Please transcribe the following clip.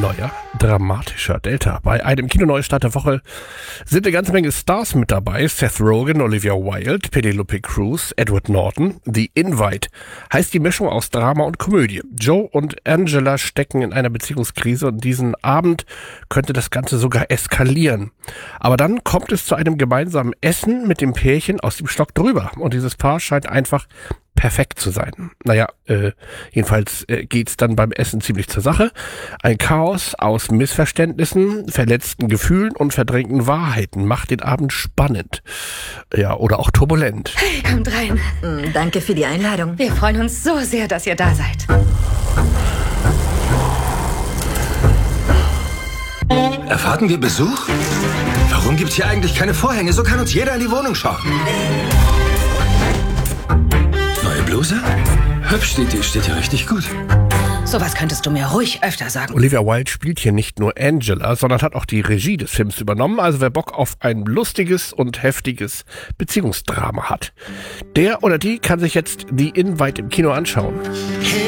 neuer, dramatischer Delta. Bei einem Kinoneustart der Woche sind eine ganze Menge Stars mit dabei. Seth Rogen, Olivia Wilde, Penelope Cruz, Edward Norton. The Invite heißt die Mischung aus Drama und Komödie. Joe und Angela stecken in einer Beziehungskrise und diesen Abend könnte das Ganze sogar eskalieren. Aber dann kommt es zu einem gemeinsamen Essen mit dem Pärchen aus dem Stock drüber. Und dieses Paar scheint einfach perfekt zu sein. Jedenfalls geht's dann beim Essen ziemlich zur Sache. Ein Chaos aus Missverständnissen, verletzten Gefühlen und verdrängten Wahrheiten macht den Abend spannend. Ja, oder auch turbulent. Hey, kommt rein. Danke für die Einladung. Wir freuen uns so sehr, dass ihr da seid. Erwarten wir Besuch? Warum gibt's hier eigentlich keine Vorhänge? So kann uns jeder in die Wohnung schauen. Neue Bluse? Hübsch, die steht ja richtig gut. Sowas könntest du mir ruhig öfter sagen. Olivia Wilde spielt hier nicht nur Angela, sondern hat auch die Regie des Films übernommen. Also wer Bock auf ein lustiges und heftiges Beziehungsdrama hat, der oder die kann sich jetzt The Invite im Kino anschauen.